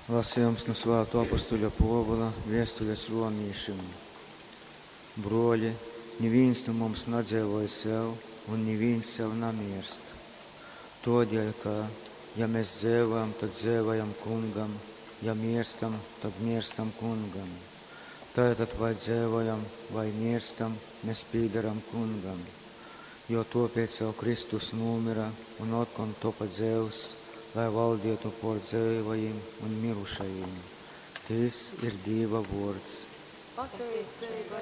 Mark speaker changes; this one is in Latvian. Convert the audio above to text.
Speaker 1: Lasījums no Svētā apustuļa Pāvila vēstules romiešiem. Broļi, neviens no mums nedzīvoja sev, un neviens sev nemirst. Tādēļ, ka, ja mēs dzīvojam, tad dzīvojam Kungam, ja mirstam, tad mirstam Kungam. Tātad vai dzīvojam, vai mirstam, mēs pīdaram Kungam. Jo tāpēc jau Kristus nomira un atkal topa dzīvs, lai valdītu pār dzīvajiem un mirušajiem. Tas ir Dieva vārds.
Speaker 2: Pateicība